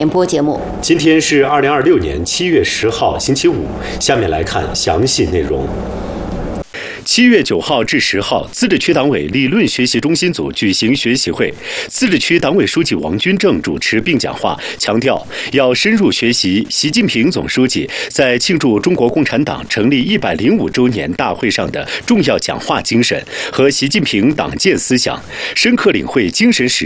联播节目。 今天是2026年7月10号，星期五。下面来看详细内容。7月9号至10号，自治区党委理论学习中心组举行学习会，自治区党委书记王军正主持并讲话，强调要深入学习习近平总书记在庆祝中国共产党成立105周年大会上的重要讲话精神和习近平党建思想，深刻领会精神实